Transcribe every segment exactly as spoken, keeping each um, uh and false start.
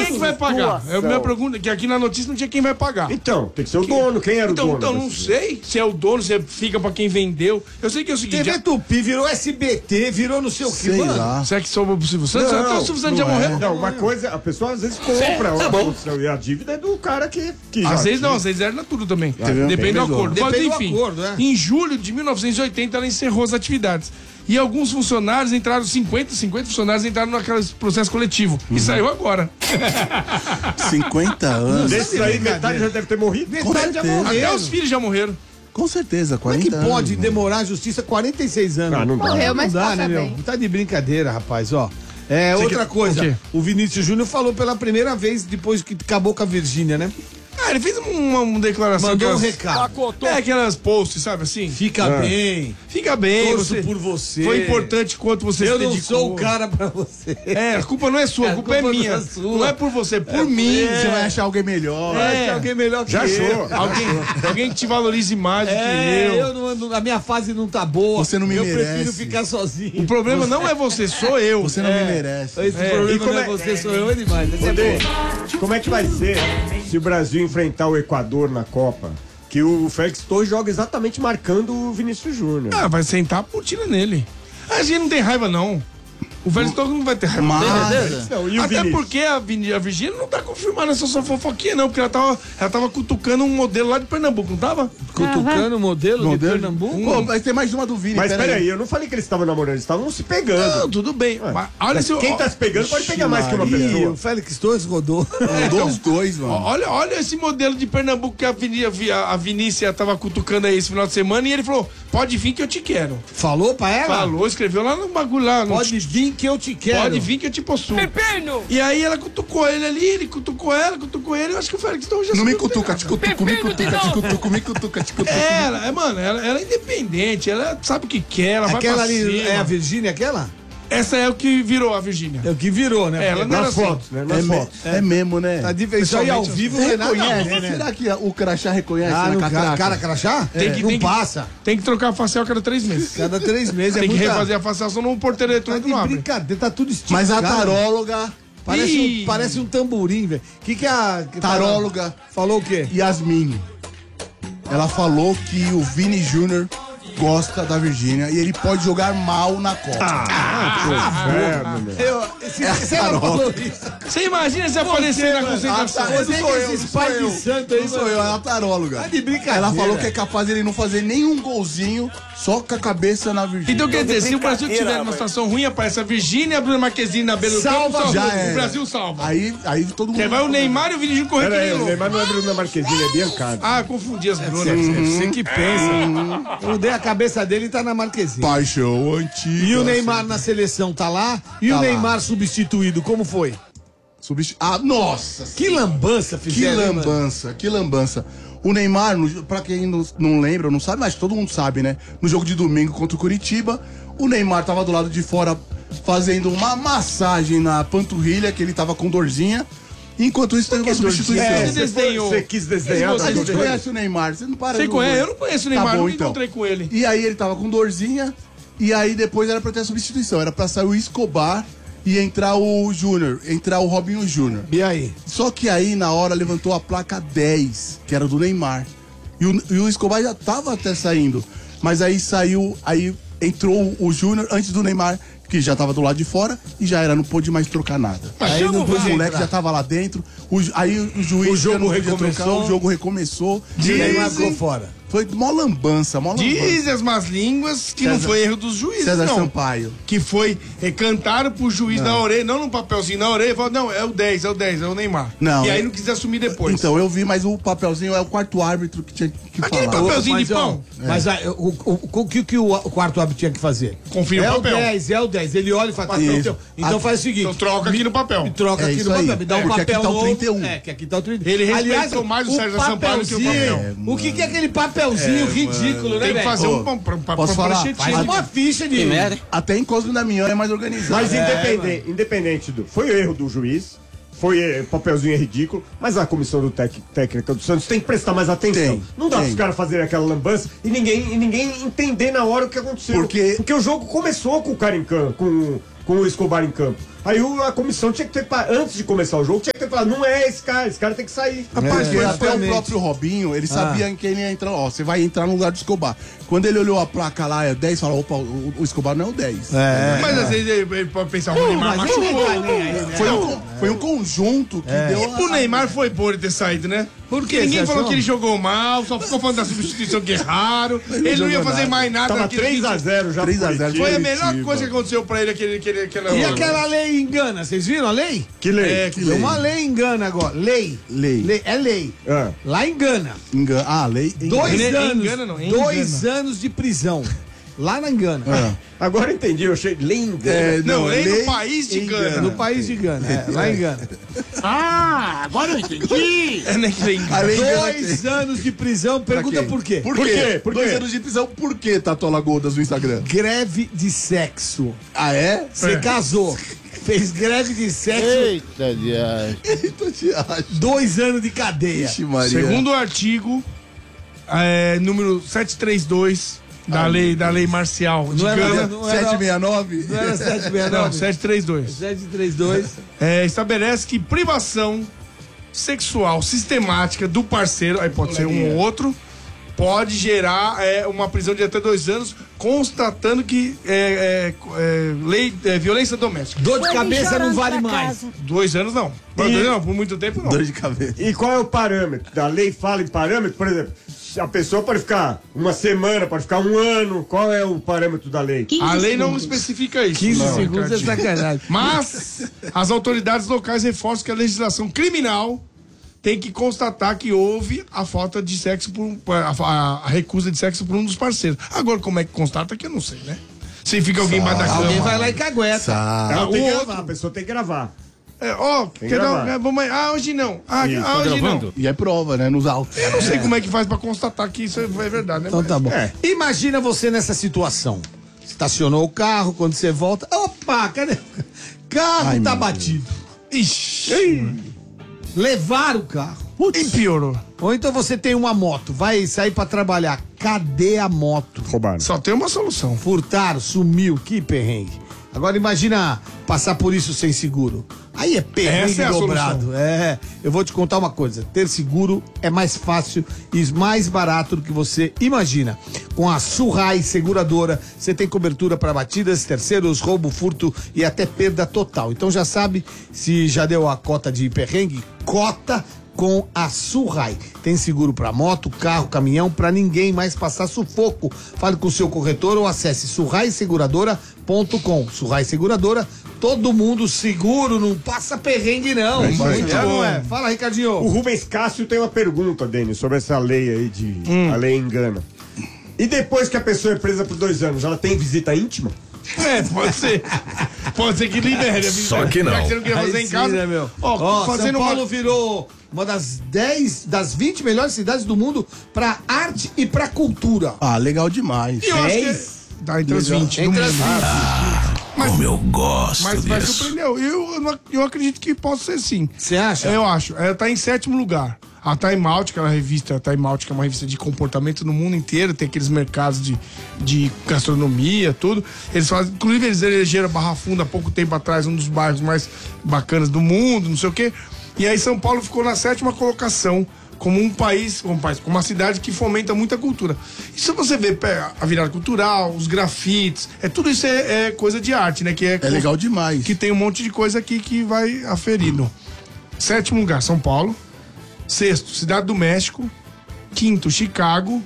é que vai pagar? É a minha pergunta, que aqui na notícia não tinha quem vai pagar. Então, tem que ser o dono. Quem era então, o dono? Então, não sei se é o dono, se fica pra quem vendeu. Eu sei que é o seguinte... T V Tupi virou S B T, virou não sei o que, mano. Lá. Será que sobrou pro Silvio Santos? Até o Silvio Santos já morreu. Não, uma coisa, a pessoa às vezes compra tá a produção e a dívida é do cara que, que às já vezes tinha. não, às vezes era tudo também. Ah, Depende do acordo. Mas, Depende enfim, do acordo, é. em julho de mil novecentos e oitenta ela encerrou as atividades. E alguns funcionários entraram, cinquenta, cinquenta funcionários entraram naquele processo coletivo. Uhum. E saiu agora. cinquenta anos. Desses aí, metade já deve ter morrido. Metade já morreu. Até os filhos já morreram. Com certeza, quarenta Como é que pode anos, demorar a justiça quarenta e seis anos? Ah, não dá. Morreu, Não mas dá, passa né, meu? bem. Tá de brincadeira, rapaz, ó. É, Você outra quer- coisa, o quê? o Vinícius Júnior falou pela primeira vez depois que acabou com a Virgínia, né? Ah, ele fez uma, uma declaração. Mandou um aquelas- recado. É, aquelas posts, sabe assim? Fica bem, Fica bem, torço você, por você. foi importante quanto você Eu se não dedicou. sou o cara pra você. É, a culpa não é sua, a culpa, é minha. não é sua. Não é por você, é por mim. Você vai achar alguém melhor. Vai É. achar alguém melhor que Já eu. achou. Alguém, alguém que te valorize mais do É, que eu. eu não, não- a minha fase não tá boa. Você não me eu merece. prefiro ficar sozinho. O problema não é você, sou eu. Você não É. me merece. Esse É, problema e como não é é- você, sou eu, é demais. Esse é Rodê, bom. como é que vai ser se o Brasil enfrentar o Equador na Copa? Que o Félix Torres joga exatamente marcando o Vinícius Júnior. Ah, vai sentar por tira nele. A gente não tem raiva, não. O Félix Torres não vai ter raiva. Mas, Não, e o Até Vinícius? porque a, Vin- a Virgínia não tá confirmando essa sua fofoquinha, não. Porque ela tava, ela tava cutucando um modelo lá de Pernambuco, não tava? Cutucando o modelo, modelo- de Pernambuco. Pô, mas tem mais uma do Vini. Mas pera peraí, eu não falei que eles estavam namorando, eles estavam se pegando. Não, tudo bem. Mas olha Mas se quem tá se pegando pode pegar mais que uma Maria. Ih, pessoa. o Félix Torres rodou. Mandou os dois, mano. Olha, olha esse modelo de Pernambuco que a, Vini, a, a Vinícia tava cutucando aí esse final de semana e ele falou: pode vir que eu te quero. Falou pra ela? Falou, escreveu lá no bagulho lá. no- Pode vir que eu te quero. Pode vir que eu te possuo. E aí ela cutucou ele ali, ele cutucou ela, cutucou ele. Eu acho que o Félix Torres já Não me subiu cutuca, te cutuco, me cutuca, te cutuco, me cutuca, te cutuco. É, ela, é, mano, ela, ela é independente, ela sabe o que quer, ela Aquela vai pra ali cima. é a Virgínia, aquela? Essa é o que virou a Virgínia. É o que virou, né? É, ela não era Nas assim. fotos, né? Nas É, me- fotos. é mesmo, né? Tá diferente. Isso aí ao vivo não Você tem nada a reconhece? ver, né? Será que o crachá reconhece Ah, na no cara, catraca? cara crachá? Tem que- não tem que- passa. Tem que trocar a facial a cada três meses. Cada três meses. Tem é que muita... refazer a facial, senão o porteiro Tá eletrônico de não abre. brincadeira, tá tudo esticado. Mas a taróloga, Parece Ih. um, parece um tamborim, velho. O que que a... que taróloga Falou o quê? Yasmin, ela falou que o Vini Júnior gosta da Virgínia e ele pode jogar mal na Copa. Inferno, meu. Eu, esse, É se ela taróloga. falou isso. Você imagina se aparecer na Ah, concentração? tá, Você não que sou eu, esses não sou pais de eu. santo aí, Não sou mano. eu, é a taróloga. Tá de brincadeira. Ela falou que é capaz de ele não fazer nenhum golzinho só com a cabeça na Virgínia. Então quer dizer, se o Brasil tiver numa situação ruim, aparece a Virgínia e a Bruna Marquezine na beira do Salva, campo, já salva. era. O Brasil salva. Aí, aí todo mundo... Que vai o Neymar e o Vini Júnior correr que Pera aí, nem o louco. Neymar não é Bruna Marquezine, é Biancardi. Ah, confundi as Brunas. Você que pensa. Eu dei a cabeça dele e tá na Marquezine. Paixão antiga. E o Neymar na seleção tá lá? E Tá o lá. Neymar substituído, como foi? Substitu... Ah, nossa! Que lambança Que fizeram, hein, mano? lambança, que lambança. O Neymar, no- pra quem não, não lembra, não sabe, mas todo mundo sabe, né? No jogo de domingo contra o Curitiba, o Neymar tava do lado de fora fazendo uma massagem na panturrilha, que ele tava com dorzinha. Enquanto isso, teve uma substituição. É, você, desenhou. foi- você quis desenhar. Você A tá gente tudo bem. conhece o Neymar, você não para. Você no- conhece? Eu não conheço o Neymar, Tá bom, nunca então. encontrei com ele. E aí ele tava com dorzinha, e aí depois era pra ter a substituição, era pra sair o Escobar e entrar o Júnior, entrar o Robinho Júnior. E aí? Só que aí, na hora, levantou a placa dez, que era do Neymar. E o, e o Escobar já tava até saindo. Mas aí saiu, aí entrou o Júnior antes do Neymar, que já tava do lado de fora, e já era, não pôde mais trocar nada. Aí não o podia moleque entrar. já tava lá dentro, o ju- aí o juiz O jogo já não podia recomeçou. trocar, o jogo recomeçou. E o Neymar Dizem- ficou fora. Foi mó lambança, mó lambança. Diz as más línguas que não César- foi erro dos juízes, César não. Sampaio. Que foi, é, cantaram pro juiz na orelha, não num papelzinho na orelha, falou, não, é o dez, é o dez, é o Neymar. Não, e aí é- não quis assumir depois. Então, eu vi, mas o papelzinho é o quarto árbitro que tinha que Aquele falar. papelzinho Mas, de ó, pão. Mas a- o, o, o, o que, que o, o quarto árbitro tinha que fazer? Confira é o papel. o dez, é o dez. Ele olha e fala, Isso. então, então Ah, faz o seguinte. Então troca aqui no papel. Me troca É aqui isso no aí. papel, me dá um É, porque aqui papel tá o novo. trinta e um. É, que aqui tá o trinta e um. Ele respeitou mais o Sérgio Sampaio do que o papelzinho, papel. O que, que é aquele papelzinho ridículo, né, Tem que velho? fazer Ô, um, um, um, um, posso um falar? pranchetinho. Faz uma ficha de... Até em Cosme Damião é mais organizado. Mas É, independente, independente do. Foi erro do juiz, foi eh, papelzinho é ridículo, mas a comissão do tec, técnica do Santos tem que prestar mais atenção. Tem, não dá tem. pros caras fazerem aquela lambança e ninguém, e ninguém entender na hora o que aconteceu. Porque- Porque o jogo começou com o cara em campo, com, com o Escobar em campo. Aí o- a comissão tinha que ter, pa- antes de começar o jogo, tinha que ter falado, não é esse cara, esse cara tem que sair. Rapaz, É, foi até o exatamente. próprio Robinho, ele sabia em quem ele ia entrar. Ó, você vai entrar no lugar do Escobar. Quando ele olhou a placa lá, é dez, falou, opa, o, o Escobar não é o dez. É. Mas às vezes ele, ele pode pensar, o Neymar Mas ele machucou. não tá nem aí, né? Foi um, foi um conjunto que deu a... O Neymar foi bom ele ter saído, né? Porque que ninguém você falou achou? que ele jogou mal, só ficou falando da substituição que erraram. Ele não ia jogou fazer nada. mais nada. Tava naquele três a sentido. zero já. três a pro zero. Curitiba. Foi a melhor Curitiba. coisa que aconteceu pra ele aquele, aquele, aquela. E aquela lei engana, vocês viram a lei? Que lei? É, que Tem lei. uma lei engana agora. Lei. Lei. É lei. Ah. Lá engana. Engana. Ah, lei. Dois Engana- anos. engana não, dois anos de prisão. Lá na engana. Ah. Agora eu entendi, eu achei lindo. É, Não, não, lei lei no país de engana. Gana. No país de Gana. É, lá em Gana. Ah, agora eu entendi. É, né, que lei A lei engana Dois anos de prisão. Pergunta quem? por quê? Por, Por quê? quê? Por Dois quê? anos de prisão, por que, Tato Alagodas no Instagram? Greve de sexo. Ah, é? Você É. casou. Fez greve de sexo. Eita, Deus. Eita, te acho. Dois anos de cadeia. Ixi, Maria. Segundo o artigo é, número setecentos e trinta e dois da lei, da lei marcial de Não era- Gana. não era- setecentos e sessenta e nove? Não era sete sessenta e Não, nove? setecentos e trinta e dois. sete trinta e dois. É, estabelece que privação sexual sistemática do parceiro, aí pode ser um ou outro, pode gerar é, uma prisão de até dois anos, constatando que é, é, é, lei, é, violência doméstica. Dor de Foi cabeça não chorando vale pra mais. casa. Dois anos não. Por dois anos não, por muito tempo não. Dor de cabeça. E qual é o parâmetro? A lei fala em parâmetro, por exemplo, a pessoa pode ficar uma semana, pode ficar um ano. Qual é o parâmetro da lei? A lei não especifica isso. quinze não, segundos é Ricardinho. sacanagem. Mas as autoridades locais reforçam que a legislação criminal tem que constatar que houve a falta de sexo por um, a, a- a recusa de sexo por um dos parceiros. Agora, como é que constata que eu não sei, né? Se fica alguém embaixo da cama. Alguém vai lá e cagueta. Ah, Ela o tem que outro- gravar, a pessoa tem que gravar. É, ó, que quer dar um- gravar. é, vamos aí. Ah, hoje não. Ah, Isso, ah, tá hoje gravando? não. e é prova, né? Nos autos. Eu não sei como é que faz pra constatar que isso é é verdade, né? Então tá bom. É. Imagina você nessa situação. Estacionou o carro, quando você volta. Opa, cadê? Carro Ai, tá meu batido. Ixi. Levaram o carro. E piorou. Ou então você tem uma moto, vai sair pra trabalhar. Cadê a moto? Roubaram. Só tem uma solução. Furtaram, sumiu, que perrengue. Agora imagina passar por isso sem seguro. Aí é perrengue Essa é a dobrado. É, eu vou te contar uma coisa. Ter seguro é mais fácil e mais barato do que você imagina. Com a Surrai Seguradora, você tem cobertura para batidas, terceiros, roubo, furto e até perda total. Então já sabe, se já deu a cota de perrengue, cota com a Surrai. Tem seguro para moto, carro, caminhão, para ninguém mais passar sufoco. Fale com o seu corretor ou acesse surrai seguradora ponto com. Surrai Seguradora, todo mundo seguro, não passa perrengue não. É isso aí. Muito bom, é. Fala, O Ricardinho. Rubens Cássio tem uma pergunta, Denis, sobre essa lei aí de. A lei engana. E depois que a pessoa é presa por dois anos, ela tem visita íntima? É, pode ser. Pode ser que libere. Só que não. Já que você não queria fazer Aí em sim, casa. né, meu? Ó, Ó, São fazendo Paulo uma... virou uma das dez, das vinte melhores cidades do mundo para arte e para cultura. Ah, legal demais. E eu acho que... dez? Tá entre as vinte. Entre no as mundo. vinte. Mas, Como eu gosto mas vai disso. surpreender. Eu, eu, não- eu acredito que possa ser sim. Você acha? Eu acho. Ela tá em sétimo lugar. A Time Out, que é uma revista, a Time Out, que é uma revista de comportamento no mundo inteiro, tem aqueles mercados de, de gastronomia, tudo. Eles fazem, inclusive eles elegeram a Barra Funda há pouco tempo atrás, um dos bairros mais bacanas do mundo, não sei o quê. E aí São Paulo ficou na sétima colocação como um país, como um país, como uma cidade que fomenta muita cultura. E se você vê pé, a virada cultural, os grafites, é tudo isso é, é coisa de arte, né? Que é, É legal demais. que tem um monte de coisa aqui que vai aferindo. Sétimo lugar, São Paulo. Sexto, Cidade do México. Quinto, Chicago.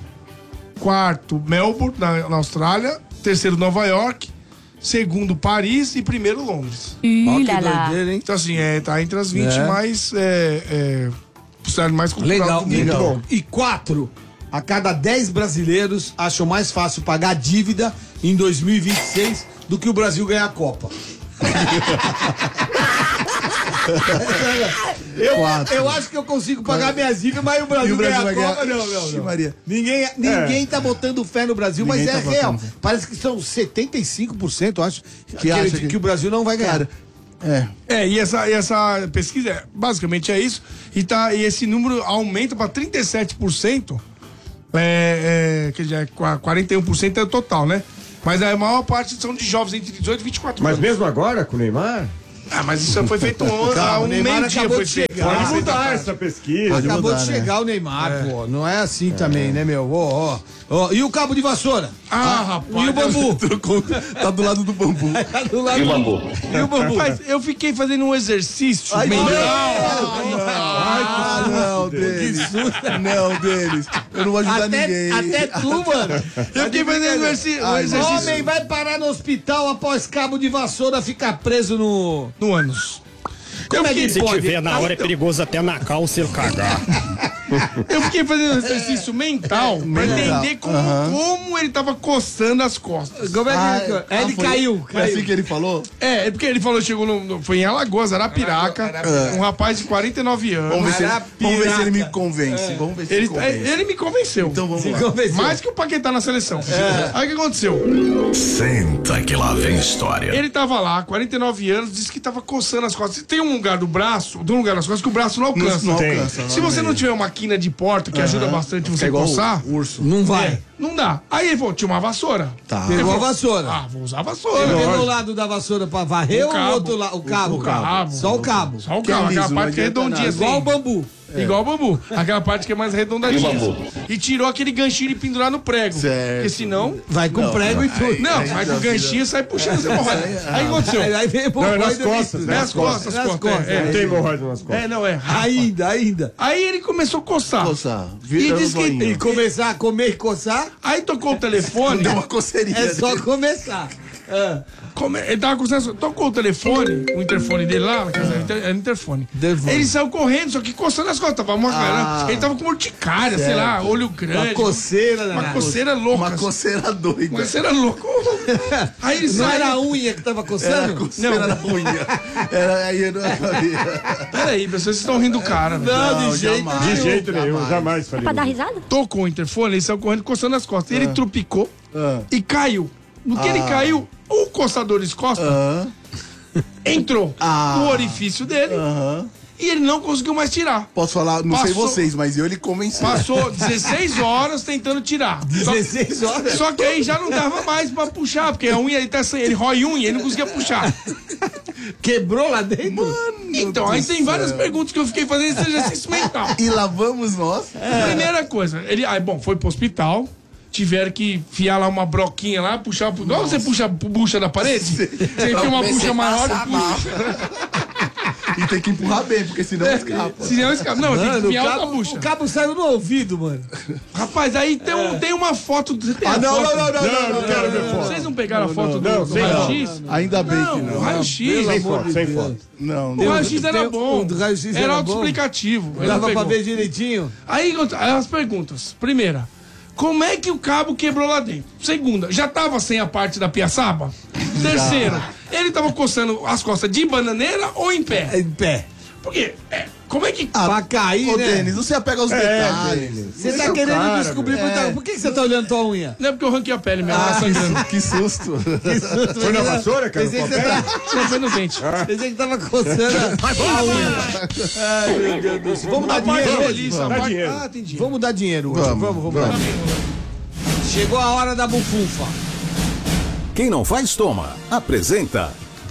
Quarto, Melbourne, na, na Austrália. Terceiro, Nova York. Segundo, Paris. E primeiro, Londres. Ó, que Ih, lá, lá. doideira, hein? Então, assim, é, tá entre as vinte É. mais. É, é, cidade mais cultural Legal, do mundo. legal. E quatro, a cada dez brasileiros acham mais fácil pagar a dívida em dois mil e vinte e seis do que o Brasil ganhar a Copa. eu, Quatro. eu acho que eu consigo pagar minhas dívidas, mas o Brasil, E o Brasil ganhar vai a Copa, ganhar- não, não, Ixi, não. Maria. Ninguém, ninguém tá botando fé no Brasil, Ninguém mas é tá real. botando fé. Parece que são setenta e cinco por cento, eu acho, que, Que acha que... que- o Brasil não vai ganhar. Cara, é. É, e essa, e essa pesquisa é, basicamente é isso. E, tá, e esse número aumenta para trinta e sete por cento. É, é, que já é qua- quarenta e um por cento é o total, né? Mas a maior parte são de jovens entre dezoito e vinte e quatro Mas anos. mesmo agora, com o Neymar? Ah, mas isso foi feito ontem. Calma, Há o um Neymar meio dia acabou foi de feito. chegar. Pode Pode mudar. mudar essa pesquisa. Pode Acabou mudar, de né? chegar o Neymar, pô. Não é assim também, né, meu? Ó, ó. Ó, e o cabo de vassoura? Ah, rapaz. E o bambu? Trocou- tá do lado do bambu. Tá do lado do bambu. E o bambu? Rapaz, eu fiquei fazendo um exercício Ai, mental. Ah, não, Denis. Não, Denis. Eu não vou ajudar Até, ninguém. até tu, mano. Eu fiquei fazendo um exercício. Um Ai, exercício Homem vai parar no hospital após cabo de vassoura ficar preso no... no ânus. Como é que Se pode? tiver na hora é perigoso até na calça ele cagar. Eu fiquei fazendo um exercício mental pra Mental. entender como, como ele tava coçando as costas. Como é que Ah, ele... ah, ele foi- caiu, Foi caiu. assim que ele falou? É, é porque ele falou, chegou no, no- foi em Alagoas, Arapiraca, um rapaz de quarenta e nove anos. Vamos ver, se ele, vamos ver se ele me Arapiraca. convence. Vamos ver se Ele, ele convence. ele me convenceu. Então vamos Se lá. convenceu. Mais que o Paquetá na seleção. Aí o que aconteceu? Senta que lá vem história. Ele tava lá, quarenta e nove anos, disse que tava coçando as costas. Tem um lugar do braço, de um lugar das costas que o braço não Não, alcança. não Tem. alcança. Se você não tiver uma quina de porta, que ajuda bastante você É igual coçar, o urso. Não vai. é, não dá. Aí ele falou, tinha uma vassoura. Tá. Ele Pegou a falou, vassoura. Ah, vou usar a Ele vassoura. pegou o lado da vassoura pra varrer O ou cabo. o outro lado? O cabo. O cabo. Só o cabo. Só o Que é cabo, liso, aquela não parte que é adianta redondinha nada. assim. Igual o bambu. Igual o bambu. Aquela parte que é mais redondadinha. E tirou aquele ganchinho de pendurar no prego. Certo. Porque senão... Vai com prego e tudo. Não, vai com o ganchinho e sai puxando essa hemorroida. Aí o que aconteceu? Aí, aí vem Não, é nas hemorroida costas, nisso. né? Nas costas, Nas costas. costas, é, Não é. tem hemorroida nas costas. É, não é. Ainda, ainda. Aí ele começou a coçar. Coçar. E Vira o diz que- zoinho. E começar a comer e coçar, Aí tocou o telefone. Deu uma coceirinha. é só dele. começar. Ah. come- Ele tava coçando. Tocou o telefone, o interfone dele lá, quer dizer, inter- era interfone. Interfone. Ele saiu correndo, só que coçando as costas. Tava uma Ah. Ele tava com urticária, sei lá, olho grande. Uma coceira, Uma né? coceira louca. Uma coceira doida. Uma coceira louca. Aí ele Não saiu. era a unha que tava Era coçando? coceira Não. na unha. Era aí eu não sabia. Peraí, pessoal, vocês estão rindo do cara, velho. Não, Não, de jeito jamais. De nenhum. jeito nenhum, Jamais. jamais faria. Pra dar isso. risada? Tocou o interfone, ele saiu correndo, coçando as costas. Ele trupicou Ah. e caiu. No que ele caiu, o coçador de costas Ah. entrou Ah. no orifício dele Aham. e ele não conseguiu mais tirar. Posso falar, não sei Passou- vocês, mas eu ele convenceu. Passou dezesseis horas tentando tirar. Só, dezesseis horas? só que aí já não dava mais pra puxar, porque a unha ele tá sem, ele rói unha, ele não conseguia puxar. Quebrou lá dentro? Então, aí tem várias perguntas que eu fiquei fazendo esse exercício mental. E lá vamos nós. Primeira coisa, ele, aí, bom, foi pro hospital. Tiveram que enfiar lá uma broquinha lá, puxar. Igual você puxa a bucha da parede? Você enfia uma bucha maior e puxa. E tem que empurrar bem, porque senão escapa. Se não escapa. Não, tem que Mano, o enfiar outra cabo, bucha. o cabo saiu no ouvido, mano. Rapaz, aí tem, um, tem uma foto. Você tem Ah, a não, foto? não, não, não, Não, não, não quero ver foto. Vocês não pegaram a foto do, não, do sem raio-x? Ainda bem que Não, o não. raio-x. Pelo Sem amor foto, de sem Deus. foto. Não, O não. raio-x era Tem- bom. o do raio-x Era era bom. autoexplicativo. Ele Dava não pra pegou. ver direitinho. Aí aí as perguntas. Primeira, como é que o cabo quebrou lá dentro? Segunda, já tava sem a parte da piaçaba? Terceira, ele tava coçando as costas de bananeira ou em pé? Em pé. Porque, é, como é que... pra cair, Ô, né? Denis, não se apega aos É, detalhes. Denis. Você Esse tá é o querendo cara, descobrir velho. muita... Por que que você tá olhando tua unha? Não é porque eu ranquei a pele mesmo, ela sangrando. Que susto. Foi na vassoura, cara? Pensei que você Papel? tá- Não, foi no dente. Pensei que tava coçando a unha. Ai, meu Deus do céu. Vamos dar A parte dinheiro hoje? feliz, a Dá parte- dinheiro. Ah, entendi. Vamos dar dinheiro hoje. Vamos, vamos, vamos. Chegou a hora da bufunfa. Quem não faz, toma. Apresenta.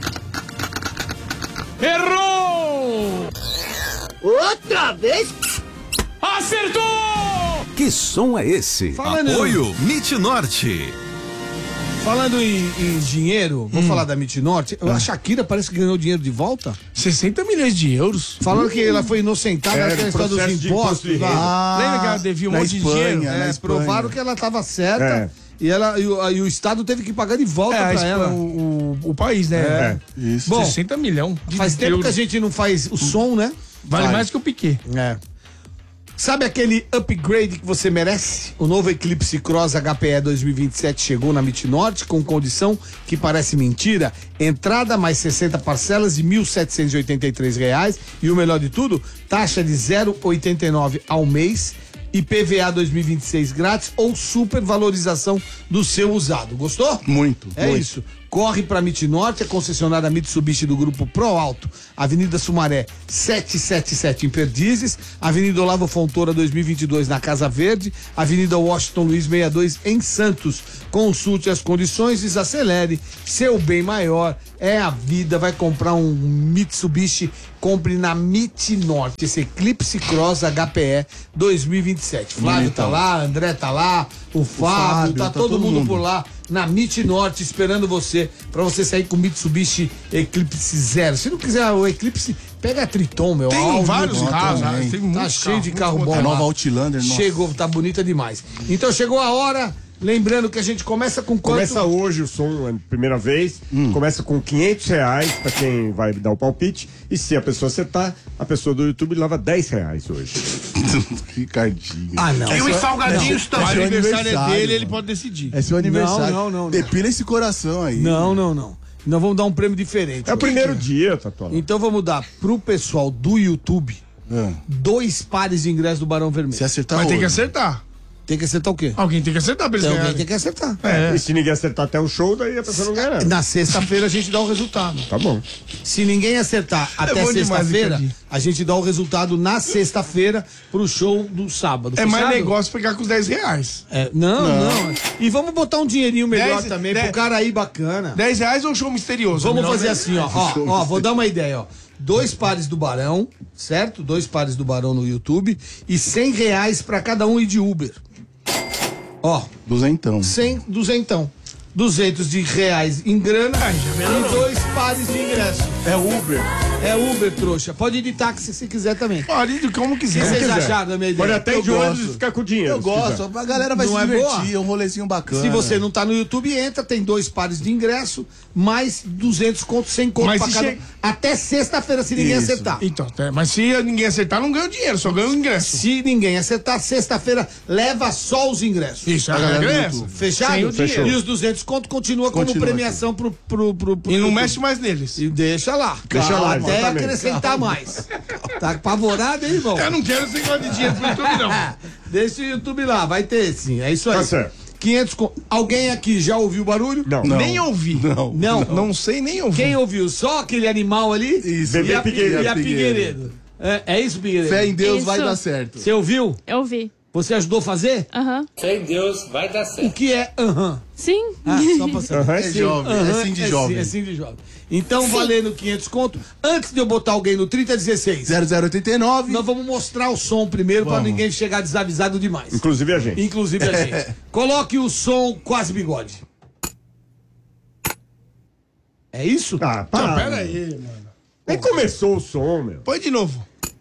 Errou! Outra vez? Acertou! Que som é esse? Falando, Mit Norte. falando em, em dinheiro, vou falar da Mit Norte. A Shakira parece que ganhou dinheiro de volta. sessenta milhões de euros. Falando que ela foi inocentada É, na questão dos processo de impostos. imposto de lá. renda. Lembra que ela devia um na monte de Espanha, dinheiro? na É, Espanha. provaram que ela estava certa É. e, ela, e, o, e o Estado teve que pagar de volta É, pra esse ela. foi o, o, o país, né? É. Isso. Bom, sessenta milhões de Faz tempo euros. que a gente não faz o som, né? Vale Vai. mais que o Piquet. É. Sabe aquele upgrade que você merece? O novo Eclipse Cross H P E dois mil e vinte e sete chegou na Mit Norte com condição que parece mentira. Entrada mais sessenta parcelas de mil setecentos e oitenta e três reais e o melhor de tudo, taxa de zero vírgula oitenta e nove ao mês I P V A dois mil e vinte e seis grátis ou supervalorização do seu usado. Gostou? Muito, É muito. isso. Corre para Mitinorte, a concessionária Mitsubishi do Grupo Pro Alto, Avenida Sumaré setecentos e setenta e sete em Perdizes, Avenida Olavo Fontoura dois mil e vinte e dois na Casa Verde, Avenida Washington Luiz sessenta e dois em Santos. Consulte as condições, desacelere, seu bem maior é a vida. Vai comprar um Mitsubishi, compre na Mitinorte, esse Eclipse Cross H P E dois mil e vinte e sete. Flávio Bonitão. tá lá, André tá lá, o Fábio, Fábio, tá, tá todo, todo mundo, mundo por lá na Mitinorte esperando você, pra você sair com o Mitsubishi Eclipse Zero. Se não quiser o Eclipse, pega a Triton, meu. Tem Audi, vários Triton, carros, né? né? Tem Tá muitos cheio de carros, carro muitos bom A lá. nova Outlander, nossa. Chegou, tá bonita demais. Então chegou a hora, lembrando que a gente começa com quanto? Começa hoje o som, a primeira vez. Começa com quinhentos reais pra quem vai dar o palpite. E se a pessoa acertar, a pessoa do YouTube leva dez reais hoje. Ricardinho. Ah, não. E os salgadinhos O também. seu aniversário é aniversário, dele, ele mano. pode decidir. É seu aniversário. Não, não, não, Depila esse coração aí. Não, não, não. Nós vamos dar um prêmio diferente. É o primeiro dia, Tatola. Então vamos dar pro pessoal do YouTube Ah, dois pares de ingressos do Barão Vermelho. se acertar Mas tem que hoje. acertar. Tem que acertar o quê? Alguém tem que acertar pra eles Então, alguém ganharem. tem que acertar. É. E se ninguém acertar até o show, daí a pessoa não ganha nada. Na sexta-feira a gente dá o resultado. Tá bom. Se ninguém acertar até bom demais, sexta-feira, Ricardinho. a gente dá o resultado na sexta-feira pro show do sábado. É mais Fechado? negócio pegar com os dez reais. É, não, não, E vamos botar um dinheirinho melhor Dez- também dez- pro cara aí bacana. dez reais ou show misterioso? Vamos Melhor, fazer né? assim, ó, ó, ó, vou dar uma ideia, ó. Dois pares do Barão, certo? Dois pares do Barão no YouTube e cem reais pra cada um ir de Uber. Ó, Duzentão. cem, duzentão. duzentos de reais em grana e dois pares de ingresso. É Uber. É Uber, trouxa. Pode ir de táxi se quiser também. Pode, como O que quiser. vocês quiser. acharam da minha ideia? Pode até ir de Eu ônibus gosto. e ficar com dinheiro. Eu se gosto. quiser. A galera vai Não se é divertir. boa? É um rolezinho bacana. Se você não tá no YouTube, entra, tem dois pares de ingresso, mais duzentos conto, cem conto Mas pra se cada... chega- Até sexta-feira, se ninguém Isso. acertar. Então, é, mas se ninguém acertar, não ganha o dinheiro, só ganha o ingresso. Se ninguém acertar, sexta-feira, leva só os ingressos. Isso, a galera regra é do essa. YouTube. Fechado? Sem o dinheiro. E os duzentos conto continua, como Continua premiação pro, pro, pro, pro E não YouTube. mexe mais neles. E deixa lá. Deixa lá, Até exatamente. acrescentar mais. Tá apavorado, hein, irmão? Eu não quero esse negócio de dinheiro pro YouTube, não. Deixa o YouTube lá, vai ter sim. É isso aí. Tá certo. quinhentos con... Alguém aqui já ouviu o barulho? Não. Não. Nem ouvi. Não. Não. Não sei nem ouvir. Quem ouviu? Só aquele animal ali? Isso. E a, Figueiredo. e a Figueiredo. É, é isso, Figueiredo? Fé em Deus Isso. vai dar certo. Você ouviu? Eu vi. Você ajudou a fazer? Aham. Fé em Deus, vai dar O certo. que é aham? Sim. Ah, só pra saber. Aham, É jovem. Aham, É sim de é jovem. Sim, é sim de jovem. Então, valendo quinhentos conto. Antes de eu botar alguém no trinta dezesseis, zero zero oito nove. nós vamos mostrar o som primeiro pra Vamos. ninguém chegar desavisado demais. Inclusive a gente. Inclusive a gente. Coloque o som quase bigode. É isso? Ah, Não, para. pera aí, mano. Nem começou o som, meu. Põe de novo.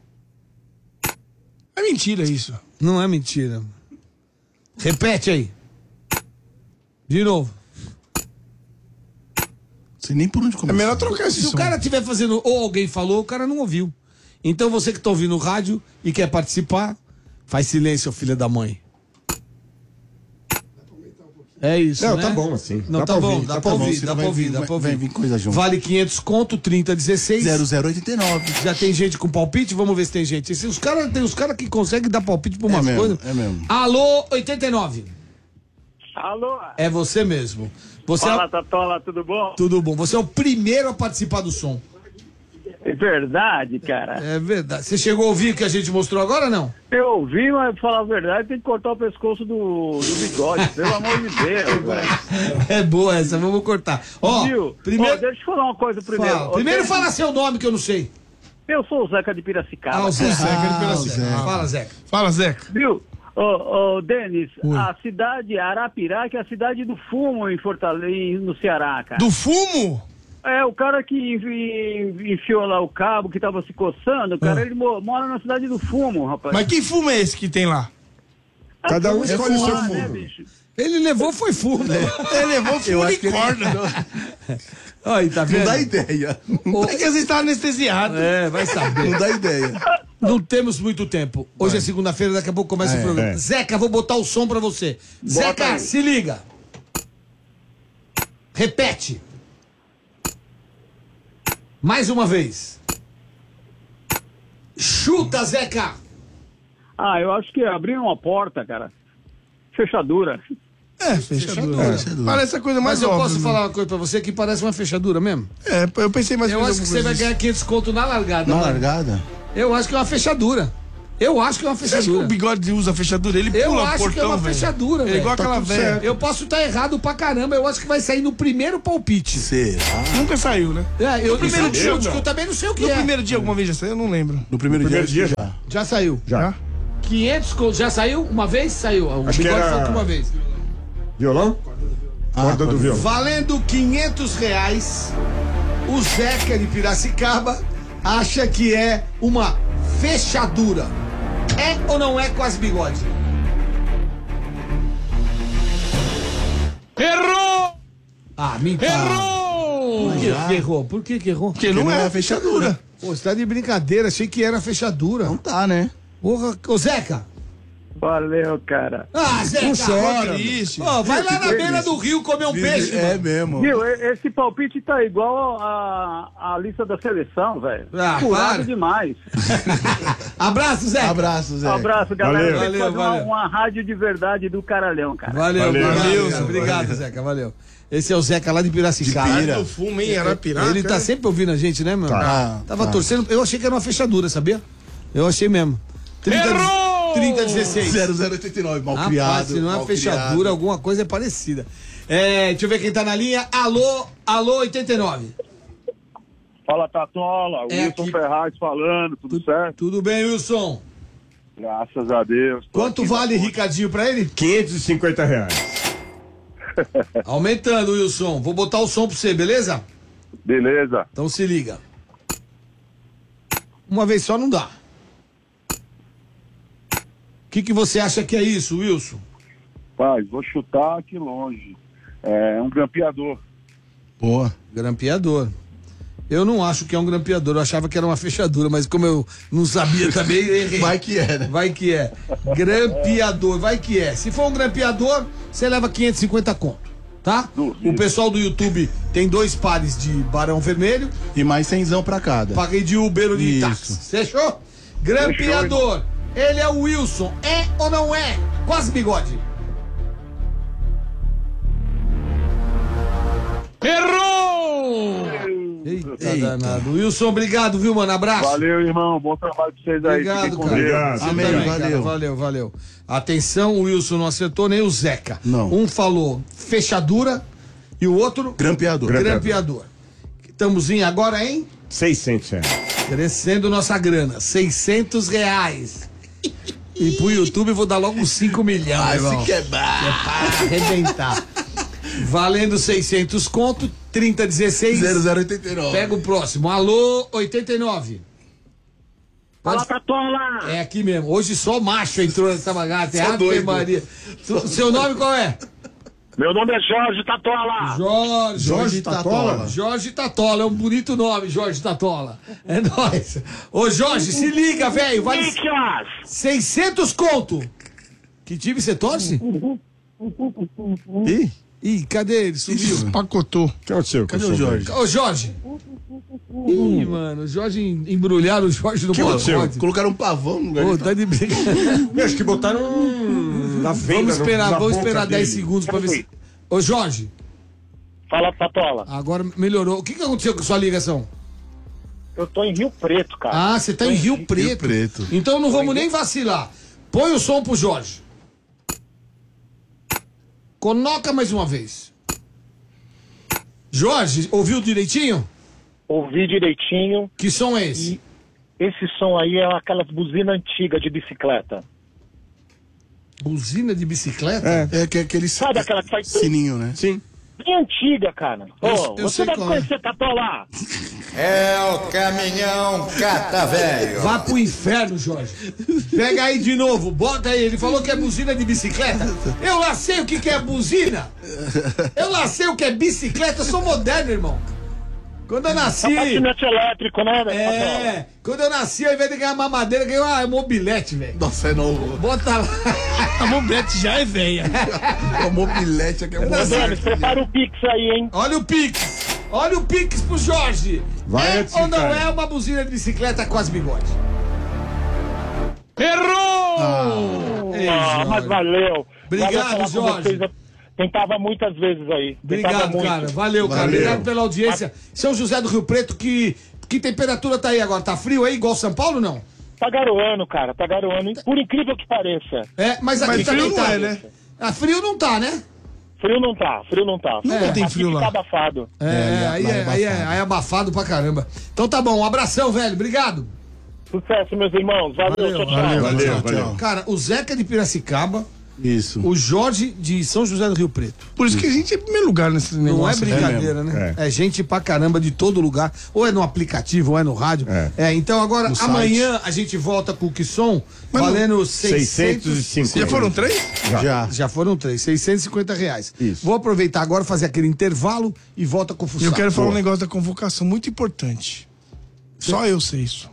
É mentira isso. Não é mentira. Repete aí. De novo. Sei nem por onde É começar. melhor trocar esse Se o som. cara estiver fazendo, ou alguém falou, o cara não ouviu. Então você que tá ouvindo o rádio e quer participar, faz silêncio, filha da mãe. É isso, Não, né? tá bom assim. Não, Dá tá pra bom, ouvir, dá dá pra pra ouvir, ouvir. dá Vai pra ouvir, vir- dá vai- pra vai ouvir. vir coisa junto. Vale quinhentos conto, trinta dezesseis. zero zero oito nove. Já tem gente com palpite? Vamos ver se tem gente. Esse- Os cara, tem os caras que conseguem dar palpite pra umas mesmo, coisas. é mesmo. Alô, oitenta e nove. Alô? É você mesmo. Você Fala, é... Tatola, tudo bom? Tudo bom. Você é o primeiro a participar do som. É verdade, cara. É verdade. Você chegou a ouvir o que a gente mostrou agora ou não? Eu ouvi, mas pra falar a verdade, tem que cortar o pescoço do, do bigode, pelo amor de Deus, velho. É boa essa, vamos cortar. Ó, Viu? primeiro... Ó, deixa eu falar uma coisa primeiro. Fala. Ô, Primeiro Denis, fala seu nome que eu não sei. Eu sou o Zeca de Piracicaba. Ah, o Zeca. Zeca de Piracicaba. Ah, o Zeca. Fala, Zeca. Fala, Zeca. Viu? Ô, ô, Denis, Oi. a cidade Arapiraca é a cidade do fumo em Fortaleza, no Ceará, cara. Do fumo? É, o cara que enfi- enfiou lá o cabo, que tava se coçando, cara, Ah. ele mo- mora na cidade do fumo, rapaz. Mas que fumo é esse que tem lá? Cada um escolhe o seu Ah, né, fumo. bicho? Ele levou, foi fumo. Ele levou fumo acho de que ele- corda. Aí, tá vendo? Não dá ideia. É que às vezes tá anestesiado. É, vai saber. Não dá ideia. Não temos muito tempo. Hoje é segunda-feira, daqui a pouco começa É, o programa. é. Zeca, vou botar o som pra você. Zeca, aí. se liga. Repete. Mais uma vez. Chuta, Zeca. Ah, eu acho que abriram uma porta, cara. Fechadura. É, fechadura. Fechadura. É. Parece a coisa mais Mas eu óbvia, posso né? falar uma coisa pra você que parece uma fechadura mesmo? É, eu pensei mais ou Eu menos acho que você alguma vai coisa ganhar quinhentos conto na largada. Na mano. largada? Eu acho que é uma fechadura. Eu acho que é uma disso. Você acha que fechadura. o bigode usa fechadura? Ele Eu pula acho portão, que é uma velho. fechadura, É velho. igual Tá aquela tudo velha. certo. Eu posso estar errado pra caramba. Eu acho que vai sair no primeiro palpite. Será? Nunca saiu, né? É, eu, primeiro eu, dia, eu, não. eu também não sei o que No é. primeiro dia alguma vez já saiu? Eu não lembro. No primeiro, Primeiro dia, dia já. Já saiu. Já. quinhentos conto. Já saiu? Uma vez? Saiu. O Acho que bigode era- falou que uma vez. Violão? Corda do violão. Valendo quinhentos reais, o Zeca de Piracicaba acha que é uma fechadura. É ou não é quase bigode? Errou! Ah, mentira. Errou! Por que que errou? Por que que errou? Porque não, é fechadura. Pô, você tá de brincadeira, achei que era fechadura. Não tá, né? Porra, ô Zeca. Valeu, cara. Ah, Zeca. Chora, triste. Ó, vai lá na beira do rio comer um peixe. É mano. mesmo. Viu, e- esse palpite tá igual a, a lista da seleção, velho. Ah, Curado para. demais. Abraço, Zeca. Abraço, Zé. Um abraço, galera. Valeu. Tem que Valeu, fazer uma, valeu. uma rádio de verdade do Caralhão, cara. Valeu, Valeu, obrigado, valeu, Zeca. Zé. Obrigado, Zeca, valeu. Esse é o Zeca lá de Piracicaba. De Pira. Caralho, fumo, hein? Arapiraca. Ele tá é. sempre ouvindo a gente, né, meu? Tá. Tava Tá. torcendo. Eu achei que era uma fechadura, sabia? Eu achei mesmo. trinta, Errou! trinta dezesseis. zero zero oito nove, mal Rapaz, criado. se não é mal fechadura, criado. alguma coisa é parecida. É, deixa eu ver quem tá na linha. Alô, alô, oitenta e nove. Fala, Tatola. É Wilson aqui. Ferraz falando, tudo certo? Tudo bem, Wilson? Graças a Deus. Tô Quanto aqui vale na- Ricardinho pra ele? quinhentos e cinquenta reais. Aumentando, Wilson. Vou botar o som pra você, beleza? Beleza. Então se liga. Uma vez só não dá. O que, que você acha que é isso, Wilson? Pai, vou chutar aqui longe. É um grampeador. Boa. Grampeador. Eu não acho que é um grampeador, eu achava que era uma fechadura, mas como eu não sabia também, eu errei. Vai que é, né? Vai que é. Grampeador, vai que é. Se for um grampeador, você leva quinhentos e cinquenta conto, tá? Duvido. O pessoal do YouTube tem dois pares de barão vermelho, E mais cenzão pra cada. paguei de Uber ou de Isso. táxi. Fechou? Grampeador. Ele é o Wilson. É ou não é? Quase bigode. Errou! Eita, Eita. danado. Wilson, obrigado, viu, mano? Abraço. Valeu, irmão. Bom trabalho pra vocês aí. Obrigado, Fiquem com cara. Deus. Obrigado. Você Amém, também, valeu. cara. Valeu, valeu. Atenção, o Wilson não acertou, nem o Zeca. Não. Um falou fechadura e o outro Grampeador. grampeador. Estamos em agora em seiscentos reais. crescendo nossa grana. seiscentos reais. E pro YouTube eu vou dar logo uns cinco milhões, Vai irmão. se quebrar. Pra arrebentar. Valendo seiscentos conto, trinta dezesseis. zero zero oito nove. Pega o próximo. Alô, oitenta e nove. Fala, Pode- Tatola! É aqui mesmo. Hoje só macho entrou nessa bagaça. É Só Ave doido. Maria. Tu- seu nome qual é? Meu nome é Jorge Tatola. Jorge. Jorge Tatola. Jorge Tatola. É um bonito nome, Jorge Tatola. É nóis. Ô, Jorge, se liga, velho. Vale Corinthians! seiscentos conto. Que time você torce? Ih, Ih, cadê ele? Sumiu. Pacotou. O que aconteceu? cadê com o seu Jorge? Ô, Jorge. Ih, mano, o Jorge em- embrulharam o Jorge no que aconteceu? pacote. Colocaram um pavão no lugar Ô, de- tá de brincadeira. Eu acho que botaram um na venda. Vamos esperar, no, na vamos boca esperar dez dele. segundos pra ver se. Ô, Jorge, Fala, Tatola. agora melhorou. O que, que aconteceu com sua ligação? Eu tô em Rio Preto, cara. Ah, você tá em Rio Preto. Preto. Então não vamos nem vacilar. Põe o som pro Jorge. Coloca mais uma vez. Jorge, ouviu direitinho? Ouvi direitinho. Que som é esse? Esse som aí é aquela buzina antiga de bicicleta. Buzina de bicicleta? É. É que aquele Sabe aquela que faz... sininho, né? Sim. Bem antiga, cara. Ô, Eu- eu você sei deve qual é. conhecer Tatola. É o caminhão cata velho. Vá pro inferno, Jorge. Pega aí de novo, bota aí. Ele falou que é buzina de bicicleta. Eu lá sei o que, que é buzina. Eu lá sei o que é bicicleta. Eu sou moderno, irmão. Quando eu nasci. Patinete elétrico, né, Tatola? É, quando eu nasci, ao invés de ganhar mamadeira, ganhei uma mobilete, velho. Nossa, é novo. Bota lá. A mobilete já é velha. A mobilete aqui é um Ô, Denis, prepara o Pix aí, hein? Olha o Pix. Olha o Pix pro Jorge. Vai é antes ou de não cair. é uma buzina de bicicleta quase bigode? Errou! Ei, Ah, Jorge. mas valeu. Obrigado, Valeu falar com Jorge. vocês. Tentava muitas vezes aí. Tentava Obrigado, muito. cara. Valeu, cara. Valeu. Obrigado pela audiência. São José do Rio Preto, que, que temperatura tá aí agora? Tá frio aí, igual São Paulo, não? Tá garoando, cara, tá garoando, por incrível que pareça. É, mas aqui Mas também frio não tá. é, né? Ah, frio não tá, né? Frio não tá, frio não tá. Não tem Aqui frio fica lá. abafado. É, É, aí, lá é, é aí, é, abafado. aí é abafado pra caramba. Então tá bom, um abração, velho. Obrigado. Sucesso, meus irmãos. Valeu, Valeu, tchau, tchau. valeu. Valeu, Tchau, valeu. tchau. Cara, o Zeca de Piracicaba, Isso. o Jorge de São José do Rio Preto. Por isso que a gente é primeiro lugar nesse negócio. Não é né? brincadeira, né? É. gente pra caramba de todo lugar. Ou é no aplicativo, ou é no rádio. É. É, então agora, No amanhã a gente volta com o que som, Mas não- valendo seiscentos e seiscentos... cinquenta. Já foram três? Já. Já foram três, seiscentos e cinquenta reais. Isso. Vou aproveitar agora, fazer aquele intervalo e volta com o Fuçado. Eu quero falar um Boa. negócio da convocação muito importante. Só eu sei isso.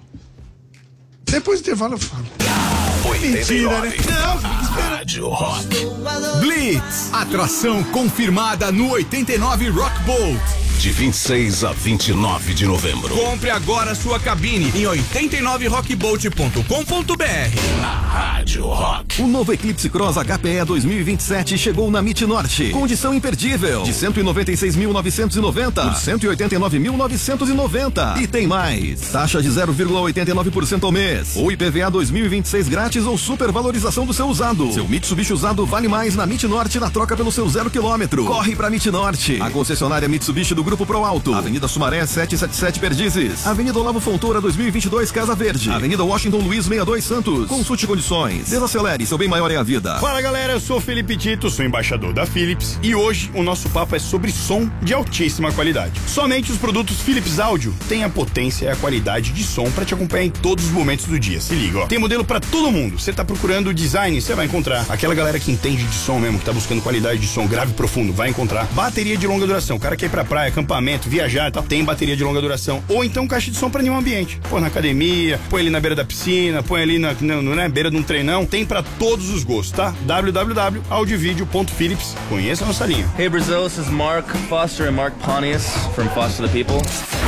Depois do intervalo eu falo. Mentira, né? Rádio Rock. Blitz, atração confirmada no oitenta e nove Rock Bolt. De vinte e seis a vinte e nove de novembro. Compre agora sua cabine em oitenta e nove rockbolt ponto com ponto b r. Rádio Rock. O novo Eclipse Cross H P E dois mil e vinte e sete chegou na MIT Norte. Condição imperdível. De cento e noventa e seis mil novecentos e noventa por cento e oitenta e nove mil novecentos e noventa. E tem mais. Taxa de zero vírgula oitenta e nove por cento ao mês. Ou I P V A dois mil e vinte e seis grátis ou supervalorização do seu usado. Seu Mitsubishi usado vale mais na MIT Norte na troca pelo seu zero quilômetro. Corre pra MIT Norte. A concessionária Mitsubishi do Grupo Pro Alto. Avenida Sumaré setecentos e setenta e sete Perdizes. Avenida Olavo Fontoura dois mil e vinte e dois Casa Verde. Avenida Washington Luiz sessenta e dois Santos. Consulte condições. Desacelere, seu bem maior é a vida. Fala galera, eu sou o Felipe Tito, sou embaixador da Philips e hoje o nosso papo é sobre som de altíssima qualidade. Somente os produtos Philips Audio têm a potência e a qualidade de som para te acompanhar em todos os momentos do dia. Se liga, ó. Tem modelo para todo mundo. Você tá procurando design, você vai encontrar. Aquela galera que entende de som mesmo, que tá buscando qualidade de som grave e profundo, vai encontrar. Bateria de longa duração. O cara quer ir pra praia, acampamento, viajar e tal, tem bateria de longa duração. Ou então caixa de som para nenhum ambiente. Põe na academia, põe ali na beira da piscina, põe ali na, na, na beira de um treinão. Tem para todos os gostos, tá? w w w ponto audiovideo ponto philips. Conheça a nossa linha. Hey Brazil, this is Mark Foster and Mark Pontius from Foster the People.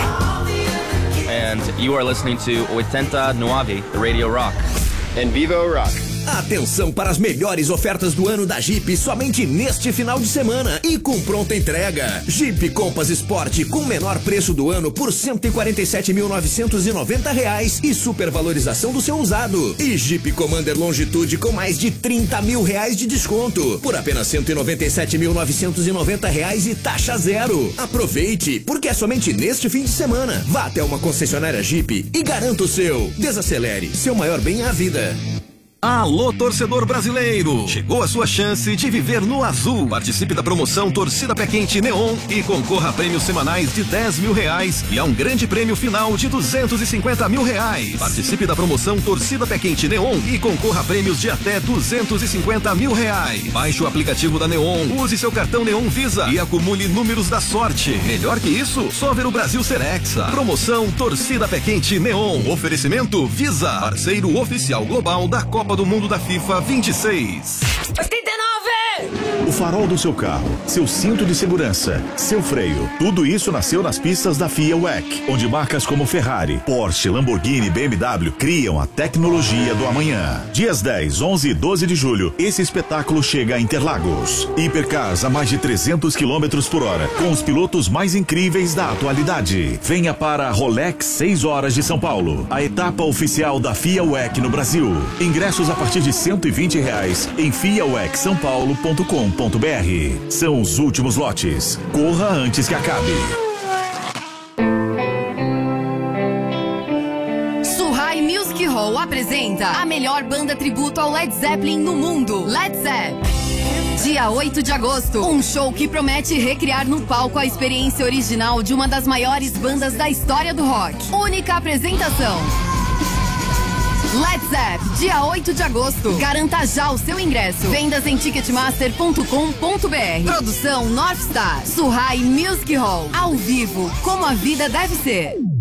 And you are listening to oitenta e nove, the Radio Rock. And Vivo Rock. Atenção para as melhores ofertas do ano da Jeep somente neste final de semana e com pronta entrega. Jeep Compass Sport com menor preço do ano por cento e quarenta e sete mil novecentos e noventa reais e supervalorização do seu usado. E Jeep Commander Longitude com mais de trinta mil reais de desconto por apenas cento e noventa e sete mil novecentos e noventa reais e taxa zero. Aproveite, porque é somente neste fim de semana. Vá até uma concessionária Jeep e garanta o seu. Desacelere, seu maior bem é a vida. Alô, torcedor brasileiro! Chegou a sua chance de viver no azul. Participe da promoção Torcida Pé Quente Neon e concorra a prêmios semanais de dez mil reais e a um grande prêmio final de duzentos e cinquenta mil reais. Participe da promoção Torcida Pé Quente Neon e concorra a prêmios de até duzentos e cinquenta mil reais. Baixe o aplicativo da Neon, use seu cartão Neon Visa e acumule números da sorte. Melhor que isso, só ver o Brasil ser hexa. Promoção Torcida Pé Quente Neon. Oferecimento Visa, parceiro oficial global da Copa do Mundo da FIFA vinte e seis. oitenta e nove! O farol do seu carro, seu cinto de segurança, seu freio, tudo isso nasceu nas pistas da FIA W E C, onde marcas como Ferrari, Porsche, Lamborghini e B M W criam a tecnologia do amanhã. Dias dez, onze e doze de julho, esse espetáculo chega a Interlagos. Hipercars a mais de trezentos quilômetros por hora, com os pilotos mais incríveis da atualidade. Venha para a Rolex seis horas de São Paulo, a etapa oficial da FIA W E C no Brasil. Ingressos a partir de cento e vinte reais em fia w e c são paulo ponto com ponto b r. São os últimos lotes. Corra antes que acabe. Suhai Music Hall apresenta a melhor banda tributo ao Led Zeppelin no mundo, Led Zepp. Dia oito de agosto, um show que promete recriar no palco a experiência original de uma das maiores bandas da história do rock. Única apresentação. Led Zepp, dia oito de agosto. Garanta já o seu ingresso. Vendas em ticketmaster ponto com ponto b r. Produção North Star. Suhai Music Hall. Ao vivo, como a vida deve ser.